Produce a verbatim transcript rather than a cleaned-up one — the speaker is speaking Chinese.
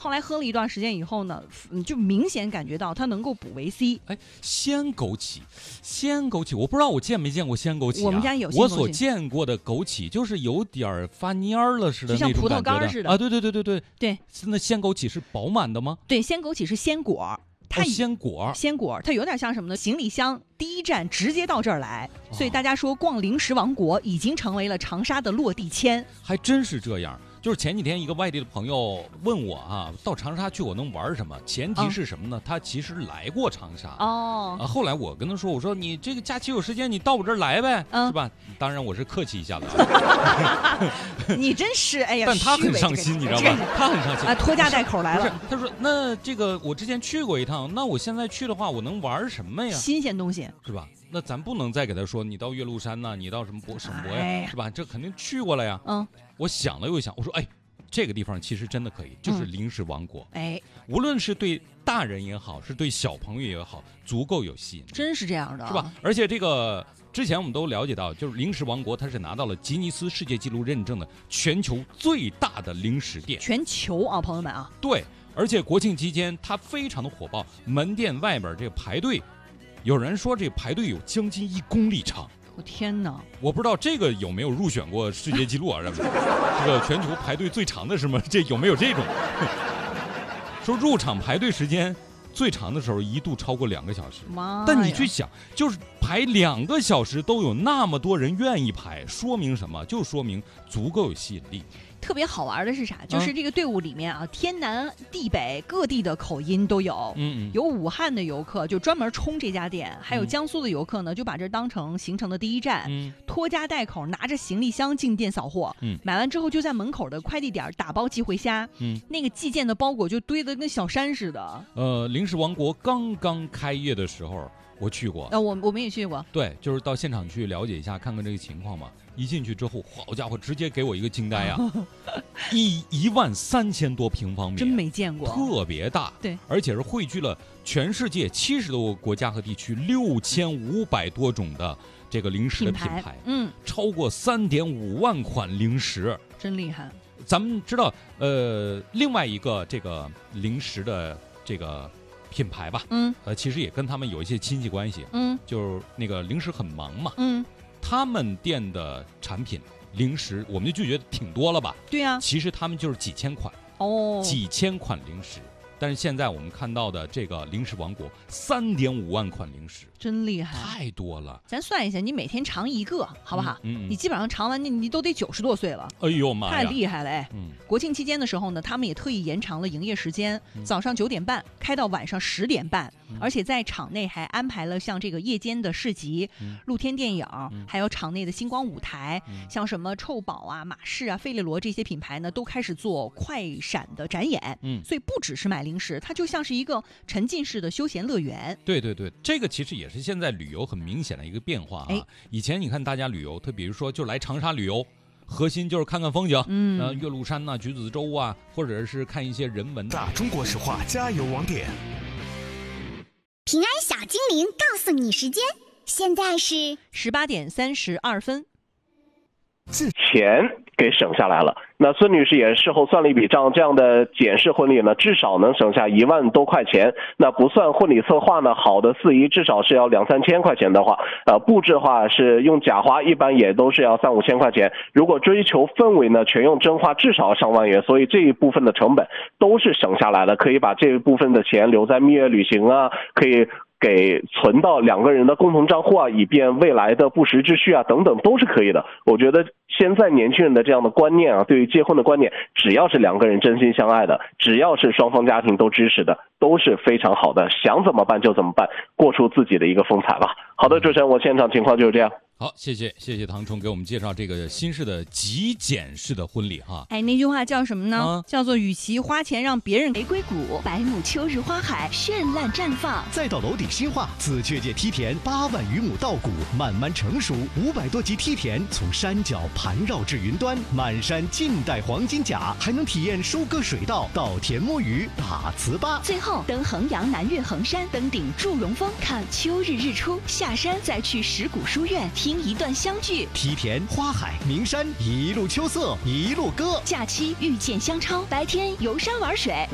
后来喝了一段时间以后呢，就明显感觉到它能够补维 C。 哎，鲜枸杞，鲜枸杞，我不知道我见没见过鲜枸杞、啊。 我们家有鲜枸杞。 我所见过的枸杞就是有点发蔫了似的那种感觉的， 就像葡萄干似的啊！对对对对对对。 那鲜枸杞是饱满的吗？ 对，鲜枸杞是鲜果。它哦、鲜果， 鲜果，它有点像什么呢？行李箱第一站直接到这儿来，哦、所以大家说逛零食王国已经成为了长沙的落地签。 还真是这样。就是前几天一个外地的朋友问我啊，到长沙去我能玩什么？前提是什么呢？哦、他其实来过长沙哦。 啊，后来我跟他说，我说你这个假期有时间，你到我这儿来呗，嗯、是吧？当然我是客气一下的。 你真是哎呀！ 但他很上心，你知道吗？他很上心啊，拖家带口来了。 不是，他说那这个我之前去过一趟，那我现在去的话，我能玩什么呀？ 新鲜东西是吧？那咱不能再给他说你到岳麓山呐、啊，你到什么博省博呀，哎、是吧？这肯定去过了呀。嗯，我想了又想，我说哎。这个地方其实真的可以，就是零食王国。 哎、嗯， 无论是对大人也好，是对小朋友也好，足够有吸引力。 真是这样的， 是吧？而且这个之前我们都了解到，就是零食王国，它是拿到了吉尼斯世界纪录认证的全球最大的零食店。 全球啊，朋友们啊。 对，而且国庆期间它非常的火爆，门店外边这个排队，有人说这排队有将近一公里长。 我天哪！ 我不知道这个有没有入选过世界纪录啊？这个全球排队最长的是吗？这有没有这种？说入场排队时间最长的时候一度超过两个小时。但你去想，就是排两个小时都有那么多人愿意排，说明什么？就说明足够有吸引力。 特别好玩的是啥？就是这个队伍里面啊，嗯、天南地北各地的口音都有。 嗯嗯。 有武汉的游客就专门冲这家店，还有江苏的游客呢，就把这当成行程的第一站，嗯、拖家带口拿着行李箱进店扫货。嗯。买完之后就在门口的快递点打包寄回家。嗯。那个寄件的包裹就堆得跟小山似的。 呃，零食王国刚刚开业的时候。我去过， 呃，我我们也去过， 对，就是到现场去了解一下，看看这个情况嘛。一进去之后，好家伙，直接给我一个惊呆啊！一一万三千多平方米， 真没见过， 特别大， 对， 而且是汇聚了全世界七十多个国家和地区六千五百多种的这个零食的品牌， 品牌嗯， 超过三点五万款零食， 真厉害。 咱们知道，呃，另外一个这个零食的这个。品牌吧， 嗯， 呃，其实也跟他们有一些亲戚关系， 嗯， 就是那个零食很忙嘛， 嗯， 他们店的产品零食，我们就觉得挺多了吧？ 对呀、啊， 其实他们就是几千款， 哦， 几千款零食，但是现在我们看到的这个零食王国，三点五万款零食， 真厉害， 太多了。 咱算一下，你每天尝一个，好不好？ 嗯，嗯你基本上尝完，你你都得九十多岁了。 哎呦妈呀， 太厉害了哎！ 嗯， 国庆期间的时候呢，他们也特意延长了营业时间，嗯、早上九点半开到晚上十点半，嗯、而且在场内还安排了像这个夜间的市集、嗯、露天电影，嗯、还有场内的星光舞台，嗯、像什么臭宝啊、马氏啊、费列罗这些品牌呢，都开始做快闪的展演。嗯，所以不只是买零食，它就像是一个沉浸式的休闲乐园。 对对对，这个其实也是现在旅游很明显的一个变化啊。 哎、 以前你看大家旅游，他比如说就来长沙旅游。核心就是看看风景， 嗯， 呃，岳麓山呐、啊、橘子洲啊，或者是看一些人文大中国石化加油网点。 平安小精灵告诉你时间，现在是十八点三十二分。 钱给省下来了。那孙女士也事后算了一笔账，这样的简式婚礼呢，至少能省下一万多块钱。那不算婚礼策划呢，好的司仪至少是要两三千块钱的话，呃，布置的话是用假花，一般也都是要三五千块钱。如果追求氛围呢，全用真花，至少上万元。所以这一部分的成本都是省下来了，可以把这一部分的钱留在蜜月旅行啊，可以给存到两个人的共同账户啊，以便未来的不时之需啊，等等都是可以的。我觉得现在年轻人的这样的观念啊，对于结婚的观念，只要是两个人真心相爱的，只要是双方家庭都支持的，都是非常好的，想怎么办就怎么办，过出自己的一个风采吧。好的，主持人，我现场情况就是这样。 好，谢谢谢谢唐冲给我们介绍这个新式的极简式的婚礼哈。 哎，那句话叫什么呢？ 啊、 叫做与其花钱让别人玫瑰谷，百亩秋日花海绚烂绽放。 再到楼顶新化紫雀界梯田，八万余亩稻谷慢慢成熟，五百多级梯田从山脚盘绕至云端，满山尽带黄金甲，还能体验收割水稻、稻田摸鱼、打糍粑。 最后登衡阳南岳衡山，登顶祝融峰，看秋日日出，下山再去石鼓书院听一段相聚。 梯田、花海、名山，一路秋色一路歌。 假期遇见香超，白天游山玩水。